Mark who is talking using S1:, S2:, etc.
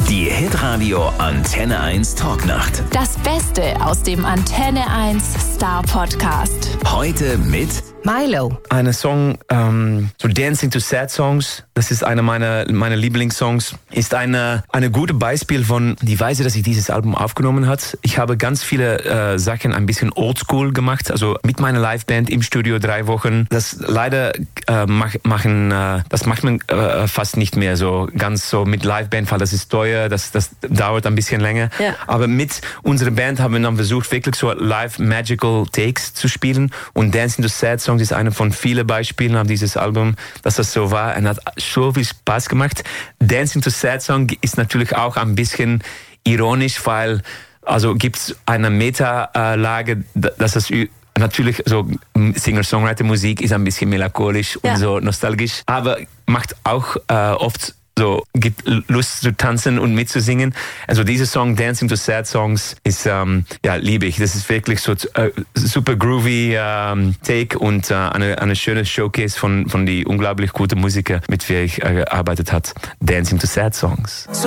S1: Die Hitradio Antenne 1 Talknacht.
S2: Das Beste aus dem Antenne 1 Star Podcast.
S1: Heute mit
S3: Milo.
S4: Eine Song, so Dancing to Sad Songs, das ist einer meiner Lieblingssongs, ist eine gute Beispiel von die Weise, dass ich dieses Album aufgenommen hat. Ich habe ganz viele Sachen ein bisschen oldschool gemacht, also mit meiner Liveband im Studio 3 Wochen. Das leider macht man fast nicht mehr so ganz so mit Liveband, weil das ist teuer, das dauert ein bisschen länger. Ja. Aber mit unserer Band haben wir dann versucht, wirklich so live magical takes zu spielen, und Dancing to Sad Songs ist einer von vielen Beispielen auf dieses Album, dass das so war, und hat so viel Spaß gemacht. Dancing to Sad Song ist natürlich auch ein bisschen ironisch, weil also gibt's eine Meta-Lage, dass es natürlich so Singer-Songwriter-Musik ist ein bisschen melancholisch und so nostalgisch, aber macht auch oft so, gibt Lust zu tanzen und mitzusingen. Also dieser Song Dancing to Sad Songs ist, liebe ich. Das ist wirklich so super groovy Take und eine schöne Showcase von die unglaublich guten Musiker, mit der ich gearbeitet habe. Dancing to Sad Songs.